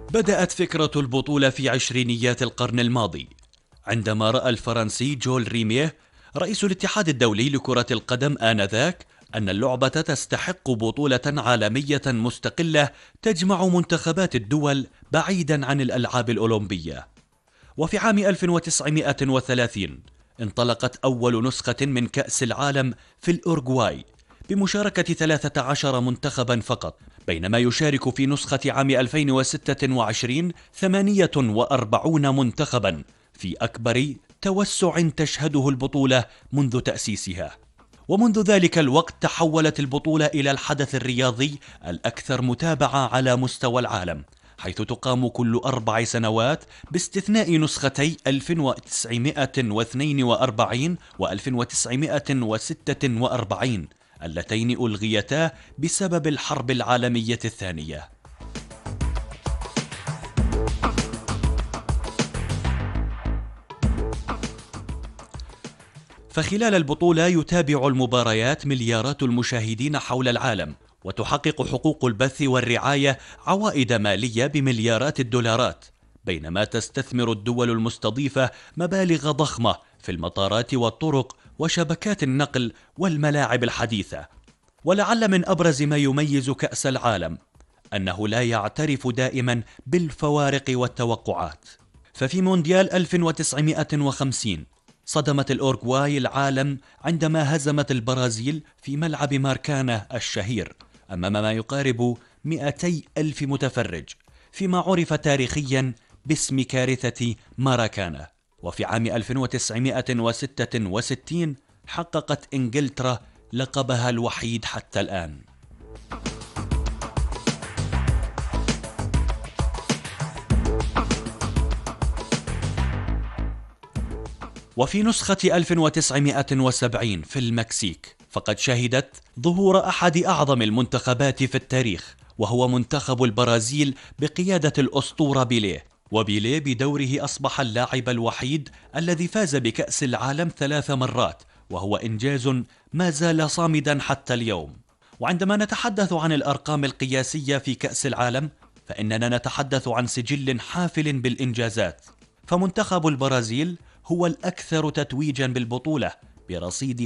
بدأت فكرة البطولة في عشرينيات القرن الماضي، عندما رأى الفرنسي جول ريميه رئيس الاتحاد الدولي لكرة القدم آنذاك أن اللعبة تستحق بطولة عالمية مستقلة تجمع منتخبات الدول بعيدا عن الألعاب الأولمبية. وفي عام 1930 انطلقت أول نسخة من كأس العالم في الأورغواي بمشاركة 13 منتخبا فقط، بينما يشارك في نسخة عام 2026 48 منتخبا في أكبر توسع تشهده البطولة منذ تأسيسها. ومنذ ذلك الوقت تحولت البطولة إلى الحدث الرياضي الأكثر متابعة على مستوى العالم، حيث تقام كل 4 سنوات باستثناء نسختي 1942 و 1946 اللتين ألغيتا بسبب الحرب العالمية الثانية. فخلال البطولة يتابع المباريات مليارات المشاهدين حول العالم، وتحقق حقوق البث والرعاية عوائد مالية بمليارات الدولارات، بينما تستثمر الدول المستضيفة مبالغ ضخمة في المطارات والطرق وشبكات النقل والملاعب الحديثة. ولعل من أبرز ما يميز كأس العالم أنه لا يعترف دائما بالفوارق والتوقعات. ففي مونديال 1950 صدمت الأورغواي العالم عندما هزمت البرازيل في ملعب ماركانا الشهير أمام ما يقارب 200 ألف متفرج، فيما عرف تاريخيا باسم كارثة ماراكانا. وفي عام 1966 حققت إنجلترا لقبها الوحيد حتى الآن. وفي نسخة 1970 في المكسيك فقد شهدت ظهور أحد أعظم المنتخبات في التاريخ، وهو منتخب البرازيل بقيادة الأسطورة بيليه. وبيليه بدوره أصبح اللاعب الوحيد الذي فاز بكأس العالم 3 مرات، وهو إنجاز ما زال صامدا حتى اليوم. وعندما نتحدث عن الأرقام القياسية في كأس العالم فإننا نتحدث عن سجل حافل بالإنجازات، فمنتخب البرازيل هو الأكثر تتويجا بالبطولة برصيد